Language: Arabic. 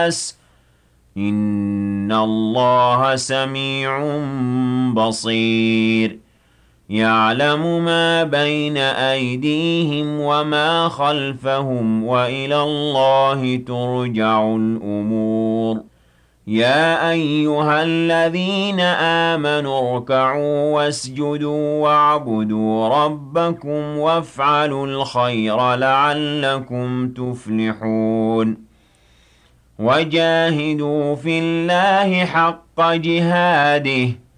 إِنَّ اللَّهَ سَمِيعٌ بَصِيرٌ يَعْلَمُ مَا بَيْنَ أَيْدِيهِمْ وَمَا خَلْفَهُمْ وَإِلَى اللَّهِ تُرْجَعُ الْأُمُورُ يَا أَيُّهَا الَّذِينَ آمَنُوا ارْكَعُوا وَاسْجُدُوا وَاعْبُدُوا رَبَّكُمْ وَافْعَلُوا الْخَيْرَ لَعَلَّكُمْ تُفْلِحُونَ وَجَاهِدُوا فِي اللَّهِ حَقَّ جِهَادِهِ